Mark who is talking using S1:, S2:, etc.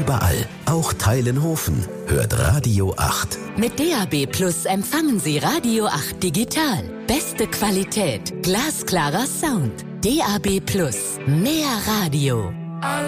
S1: überall, auch Teilenhofen. Hört Radio 8.
S2: Mit DAB Plus empfangen Sie Radio 8 digital. Beste Qualität, glasklarer Sound. DAB Plus, mehr Radio.